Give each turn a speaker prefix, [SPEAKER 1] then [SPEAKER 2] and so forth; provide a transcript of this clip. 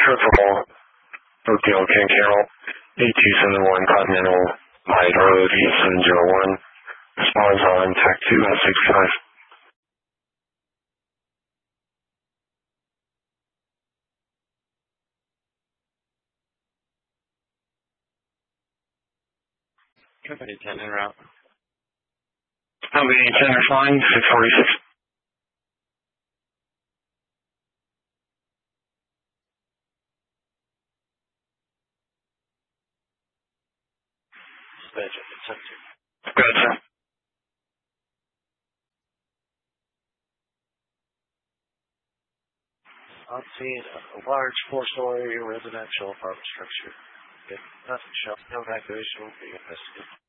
[SPEAKER 1] Triple Oakdale King Carroll, 8271 Continental Light Road, 8701. Response on TAC 2 at 65.
[SPEAKER 2] Company 10 en route.
[SPEAKER 1] Company 10 are flying, 646.
[SPEAKER 2] Dispatch, it's
[SPEAKER 1] Good, sir.
[SPEAKER 2] I'm seeing a large four-story residential apartment structure. If nothing shall, no evacuation will be investigated.